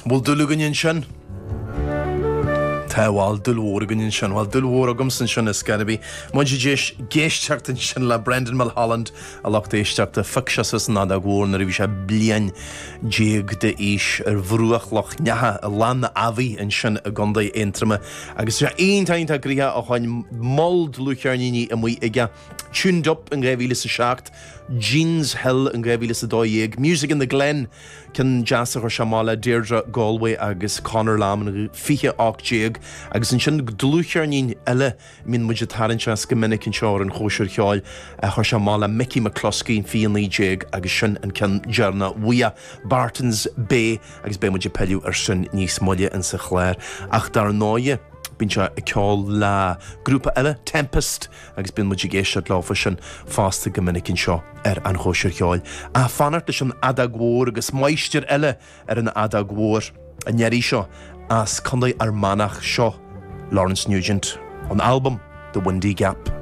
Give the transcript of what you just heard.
Bhfuil dulúgan sin? Tá bháil dulhóragan sin, bháil dulhóragam san sin is garbí. Muid géisteachtain sin le Brendan Mulholland a lecht éisteachta ficseas na a ghór na bhí sé blian déag de ís bhrúach lech nethe a lan na ahí in sin a gandaí éintrama. Agus sé aontainta gríthe a chuin mold luchearníní a mui ige tuned up an gréhhíle sa seacht, Jeans Hill an gréhhíle sa dóéag, Music in the Glen cin jaasa chu seamála Deirdre Galway agus Conor Lamb fiche 8 agus an sin dlúchearnín eile mín muide taranse go minic an seáir an chóisiir cheáil a chu seamála Mickey McCluskey fion déag agus sin an cin dearna Wia Bartons Bay agus bé muide peiliú ar sin níos moile in sa chléir ach dar náide bín se a ceáil le grúpa eile Tempest agus bín muide géisiad láfa sin fásta go minic an seo ar an chóisiir cheáil a fanart is an adagmhór agus maisteir eile ar an adagmhór a neirí seo as chundaí ar manach seo Lawrence Nugent an album The Windy Gap.